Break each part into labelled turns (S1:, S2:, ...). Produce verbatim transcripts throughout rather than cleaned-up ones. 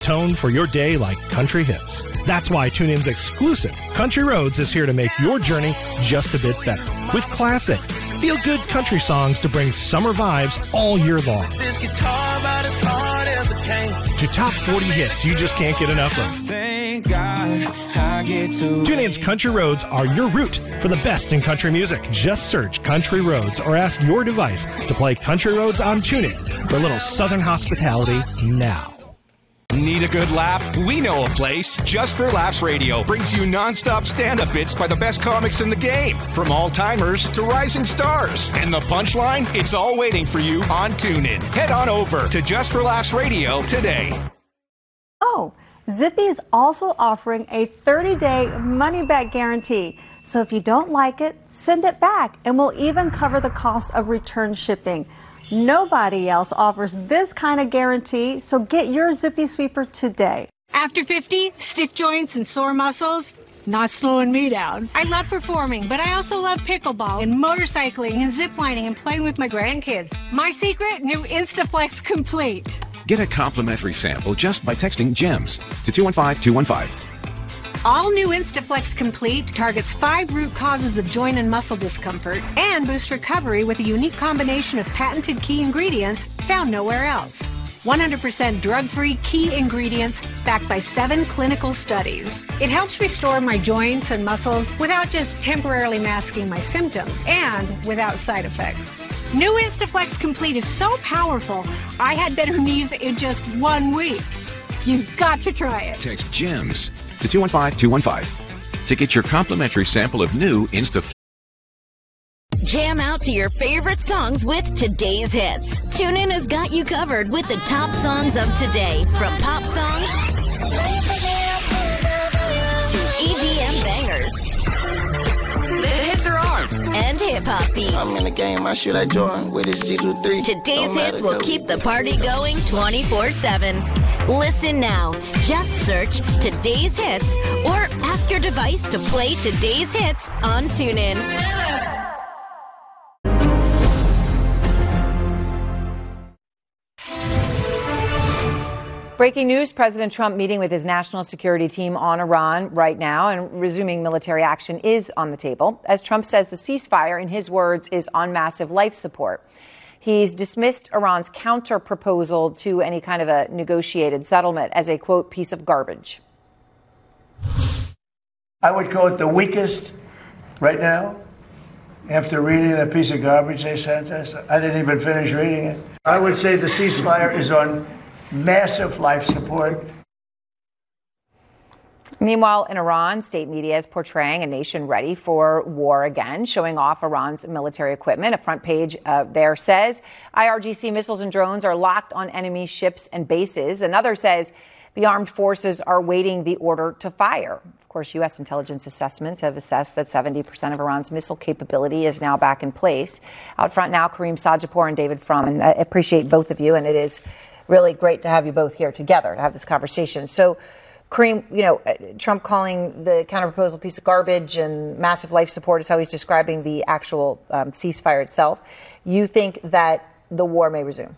S1: Tone for your day like country hits. That's why TuneIn's exclusive Country Roads is here to make your journey just a bit better. With classic, feel-good country songs to bring summer vibes all year long. This guitar about as hard as it came. To top forty hits you just can't get enough of. Thank God I get to TuneIn's Country Roads are your route for the best in country music. Just search Country Roads or ask your device to play Country Roads on TuneIn for a little Southern hospitality now.
S2: Need a good laugh? We know a place. Just for Laughs Radio brings you nonstop stand-up bits by the best comics in the game, from all-timers to rising stars. And the punchline? It's all waiting for you on TuneIn. Head on over to Just for Laughs Radio today.
S3: Oh, Zippy is also offering a thirty-day money-back guarantee. So if you don't like it, send it back, and we'll even cover the cost of return shipping. Nobody else offers this kind of guarantee, so get your Zippy Sweeper today.
S4: After fifty, stiff joints and sore muscles, not slowing me down. I love performing, but I also love pickleball and motorcycling and ziplining and playing with my grandkids. My secret? New Instaflex Complete.
S5: Get a complimentary sample just by texting GEMS to two one five two one five.
S4: All new Instaflex Complete targets five root causes of joint and muscle discomfort and boosts recovery with a unique combination of patented key ingredients found nowhere else. one hundred percent drug-free key ingredients backed by seven clinical studies. It helps restore my joints and muscles without just temporarily masking my symptoms and without side effects. New Instaflex Complete is so powerful, I had better knees in just one week. You've got to try it.
S5: Text GEMS to two one five two one five to get your complimentary sample of new Instaflex.
S6: Jam out to your favorite songs with today's hits. TuneIn has got you covered with the top songs of today, from pop songs to E D M bangers. The hits are on, and hip-hop beats.
S7: I'm in the game, I should I join with this G twenty-three.
S6: Today's hits will keep the party going twenty-four seven. Listen now. Just search Today's Hits or ask your device to play Today's Hits on TuneIn.
S8: Breaking news, President Trump meeting with his national security team on Iran right now, and resuming military action is on the table. As Trump says, the ceasefire, in his words, is on massive life support. He's dismissed Iran's counter proposal to any kind of a negotiated settlement as a, quote, piece of garbage.
S9: I would call it the weakest right now. After reading that piece of garbage they sent us, I didn't even finish reading it. I would say the ceasefire is on massive life support.
S8: Meanwhile, in Iran, state media is portraying a nation ready for war again, showing off Iran's military equipment. A front page uh, there says I R G C missiles and drones are locked on enemy ships and bases. Another says the armed forces are waiting the order to fire. Of course, U S intelligence assessments have assessed that seventy percent of Iran's missile capability is now back in place. Out front now, Kareem Sadjapur and David Frum. And I appreciate both of you, and it is really great to have you both here together to have this conversation. So, Kareem, you know, Trump calling the counterproposal a piece of garbage and massive life support is how he's describing the actual um, ceasefire itself. You think that the war may resume?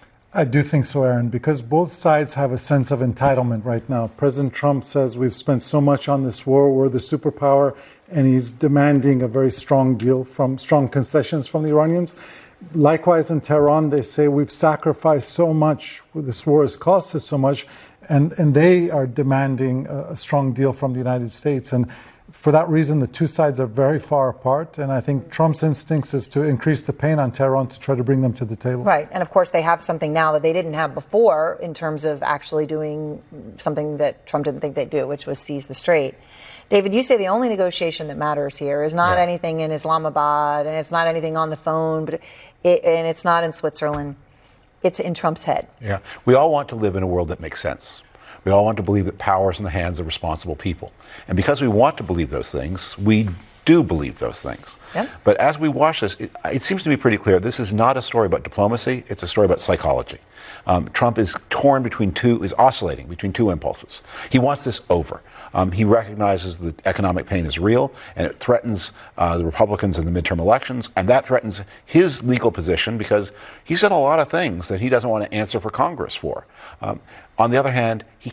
S10: I do think so, Aaron, because both sides have a sense of entitlement right now. President Trump says we've spent so much on this war, we're the superpower, and he's demanding a very strong deal from strong concessions from the Iranians. Likewise, in Tehran, they say we've sacrificed so much, this war has cost us so much, and, and they are demanding a, a strong deal from the United States. And for that reason, the two sides are very far apart, and I think Trump's instincts is to increase the pain on Tehran to try to bring them to the table.
S8: Right, and of course they have something now that they didn't have before in terms of actually doing something that Trump didn't think they'd do, which was seize the strait. David, you say the only negotiation that matters here is not yeah. anything in Islamabad, and it's not anything on the phone, but it, and it's not in Switzerland. It's in Trump's head.
S11: Yeah, we all want to live in a world that makes sense. We all want to believe that power is in the hands of responsible people. And because we want to believe those things, we do believe those things. Yep. But as we watch this, it, it seems to be pretty clear this is not a story about diplomacy, it's a story about psychology. Um, Trump is torn between two, is oscillating between two impulses. He wants this over. Um, he recognizes that economic pain is real, and it threatens uh, the Republicans in the midterm elections, and that threatens his legal position because he said a lot of things that he doesn't want to answer for Congress for. Um, on the other hand, he